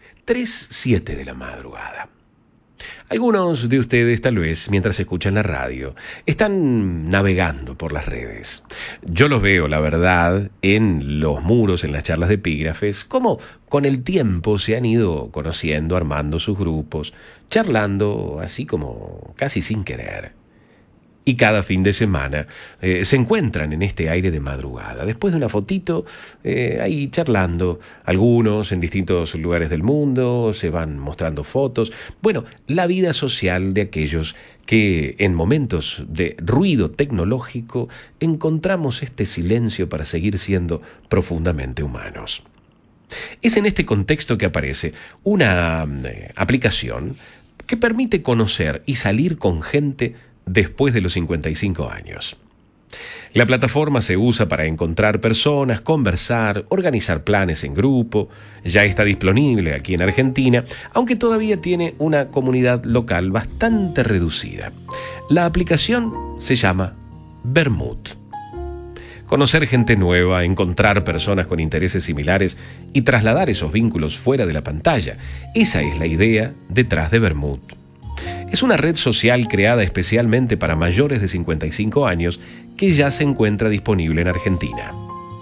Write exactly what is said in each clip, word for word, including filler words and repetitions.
tres siete de la madrugada. Algunos de ustedes, tal vez, mientras escuchan la radio, están navegando por las redes. Yo los veo, la verdad, en los muros, en las charlas de epígrafes, como con el tiempo se han ido conociendo, armando sus grupos, charlando así como casi sin querer. Y cada fin de semana eh, se encuentran en este aire de madrugada. Después de una fotito, eh, ahí charlando, algunos en distintos lugares del mundo, se van mostrando fotos. Bueno, la vida social de aquellos que en momentos de ruido tecnológico encontramos este silencio para seguir siendo profundamente humanos. Es en este contexto que aparece una eh, aplicación que permite conocer y salir con gente después de los cincuenta y cinco años. La plataforma se usa para encontrar personas, conversar, organizar planes en grupo. Ya está disponible aquí en Argentina, aunque todavía tiene una comunidad local bastante reducida. La aplicación se llama Vermut. Conocer gente nueva, encontrar personas con intereses similares y trasladar esos vínculos fuera de la pantalla. Esa es la idea detrás de Vermut. Es una red social creada especialmente para mayores de cincuenta y cinco años que ya se encuentra disponible en Argentina.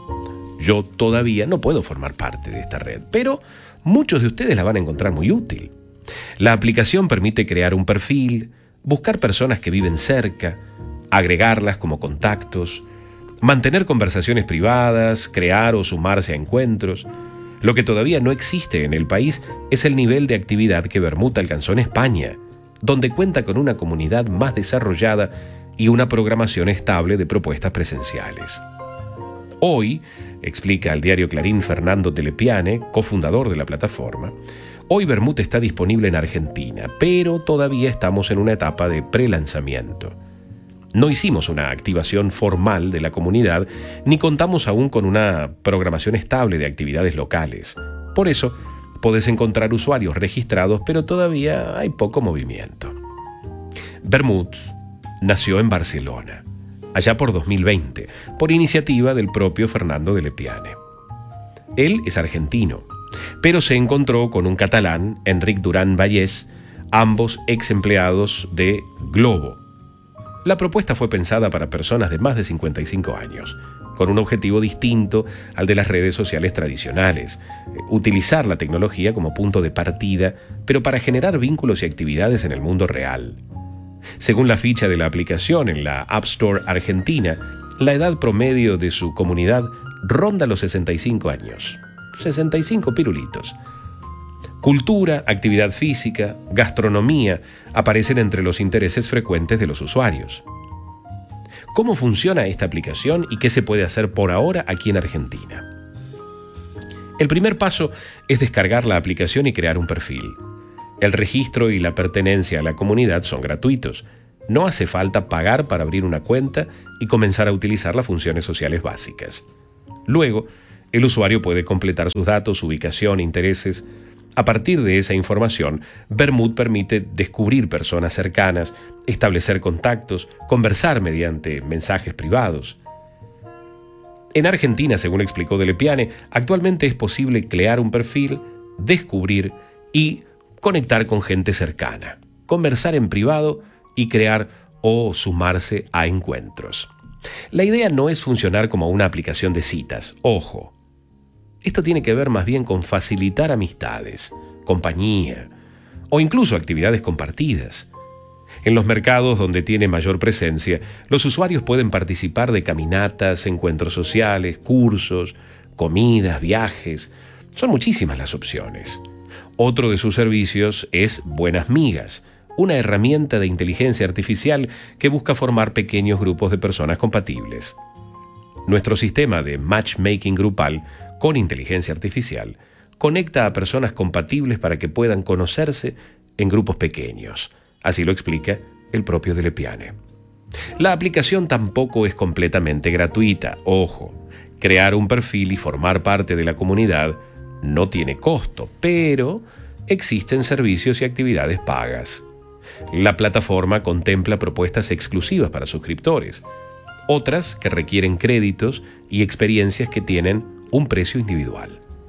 Yo todavía no puedo formar parte de esta red, pero muchos de ustedes la van a encontrar muy útil. La aplicación permite crear un perfil, buscar personas que viven cerca, agregarlas como contactos, mantener conversaciones privadas, crear o sumarse a encuentros. Lo que todavía no existe en el país es el nivel de actividad que Vermut alcanzó en España, donde cuenta con una comunidad más desarrollada y una programación estable de propuestas presenciales. Hoy, explica al diario Clarín Fernando Telepiane, cofundador de la plataforma, hoy Vermut está disponible en Argentina, pero todavía estamos en una etapa de prelanzamiento. No hicimos una activación formal de la comunidad, ni contamos aún con una programación estable de actividades locales. Por eso, podés encontrar usuarios registrados, pero todavía hay poco movimiento. Vermut nació en Barcelona, allá por dos mil veinte, por iniciativa del propio Fernando de Lepiane. Él es argentino, pero se encontró con un catalán, Enric Duran Vallès, ambos ex empleados de Globo. La propuesta fue pensada para personas de más de cincuenta y cinco años, con un objetivo distinto al de las redes sociales tradicionales: utilizar la tecnología como punto de partida, pero para generar vínculos y actividades en el mundo real. Según la ficha de la aplicación en la App Store argentina, la edad promedio de su comunidad ronda los sesenta y cinco años. sesenta y cinco pirulitos. Cultura, actividad física, gastronomía aparecen entre los intereses frecuentes de los usuarios. ¿Cómo funciona esta aplicación y qué se puede hacer por ahora aquí en Argentina? El primer paso es descargar la aplicación y crear un perfil. El registro y la pertenencia a la comunidad son gratuitos. No hace falta pagar para abrir una cuenta y comenzar a utilizar las funciones sociales básicas. Luego, el usuario puede completar sus datos, ubicación, intereses. A partir de esa información, Vermut permite descubrir personas cercanas, establecer contactos, conversar mediante mensajes privados. En Argentina, según explicó de Lepiane, actualmente es posible crear un perfil, descubrir y conectar con gente cercana, conversar en privado y crear o sumarse a encuentros. La idea no es funcionar como una aplicación de citas, ojo. Esto tiene que ver más bien con facilitar amistades, compañía o incluso actividades compartidas. En los mercados donde tiene mayor presencia, los usuarios pueden participar de caminatas, encuentros sociales, cursos, comidas, viajes. Son muchísimas las opciones. Otro de sus servicios es Buenas Migas, una herramienta de inteligencia artificial que busca formar pequeños grupos de personas compatibles. Nuestro sistema de matchmaking grupal con inteligencia artificial conecta a personas compatibles para que puedan conocerse en grupos pequeños. Así lo explica el propio de Lepiane. La aplicación tampoco es completamente gratuita. Ojo, crear un perfil y formar parte de la comunidad no tiene costo, pero existen servicios y actividades pagas. La plataforma contempla propuestas exclusivas para suscriptores, otras que requieren créditos y experiencias que tienen un precio individual.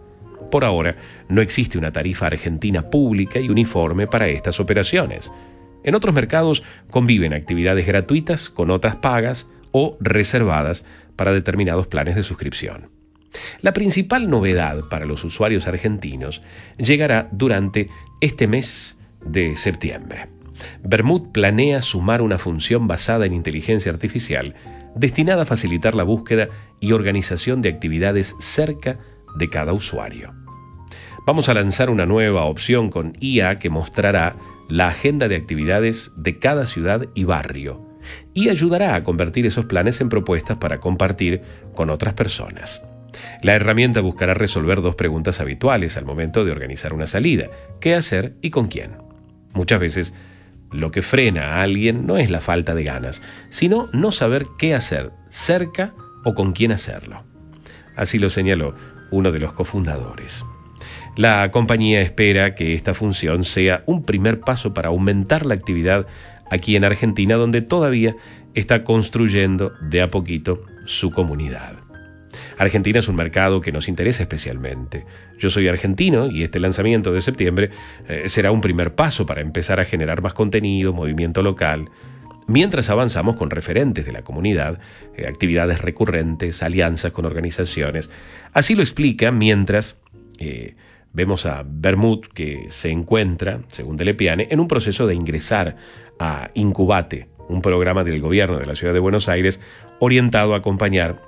Por ahora, no existe una tarifa argentina pública y uniforme para estas operaciones. En otros mercados conviven actividades gratuitas con otras pagas o reservadas para determinados planes de suscripción. La principal novedad para los usuarios argentinos llegará durante este mes de septiembre. Vermut planea sumar una función basada en inteligencia artificial destinada a facilitar la búsqueda y organización de actividades cerca de cada usuario. Vamos a lanzar una nueva opción con I A que mostrará la agenda de actividades de cada ciudad y barrio y ayudará a convertir esos planes en propuestas para compartir con otras personas. La herramienta buscará resolver dos preguntas habituales al momento de organizar una salida: ¿qué hacer y con quién? Muchas veces, lo que frena a alguien no es la falta de ganas, sino no saber qué hacer cerca o con quién hacerlo. Así lo señaló uno de los cofundadores. La compañía espera que esta función sea un primer paso para aumentar la actividad aquí en Argentina, donde todavía está construyendo de a poquito su comunidad. Argentina es un mercado que nos interesa especialmente. Yo soy argentino y este lanzamiento de septiembre eh, será un primer paso para empezar a generar más contenido, movimiento local, mientras avanzamos con referentes de la comunidad, eh, actividades recurrentes, alianzas con organizaciones. Así lo explica mientras eh, vemos a Vermut, que se encuentra, según Delepiane, en un proceso de ingresar a Incubate, un programa del gobierno de la ciudad de Buenos Aires orientado a acompañar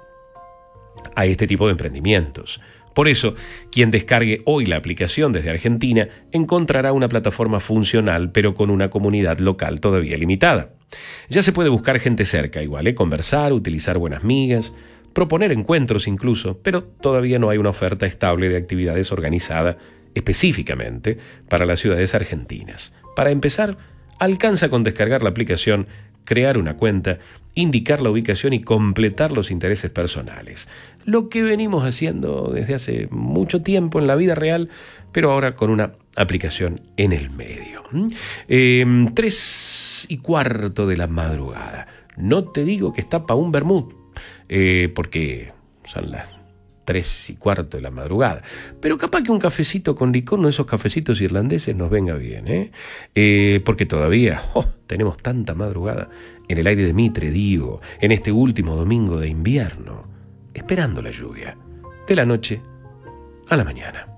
a este tipo de emprendimientos. Por eso, quien descargue hoy la aplicación desde Argentina encontrará una plataforma funcional, pero con una comunidad local todavía limitada. Ya se puede buscar gente cerca, igual, ¿eh? Conversar, utilizar buenas migas, proponer encuentros incluso, pero todavía no hay una oferta estable de actividades organizada específicamente para las ciudades argentinas. Para empezar, alcanza con descargar la aplicación, crear una cuenta, indicar la ubicación y completar los intereses personales. Lo que venimos haciendo desde hace mucho tiempo en la vida real, pero ahora con una aplicación en el medio. Eh, tres y cuarto de la madrugada. No te digo que está pa' un vermut, eh, porque son las tres y cuarto de la madrugada. Pero capaz que un cafecito con licor, uno de esos cafecitos irlandeses, nos venga bien, ¿eh? Eh, porque todavía oh, tenemos tanta madrugada en el aire de Mitre, digo, en este último domingo de invierno, esperando la lluvia, de la noche a la mañana.